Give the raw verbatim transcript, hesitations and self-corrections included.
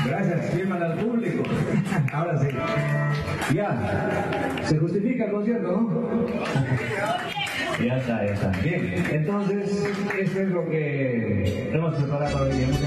Gracias, firman al público. Ahora sí. Ya. ¿Se justifica el concierto, no? Ya está, ya está. Bien. Entonces, esto es lo que hemos preparado para hoy día.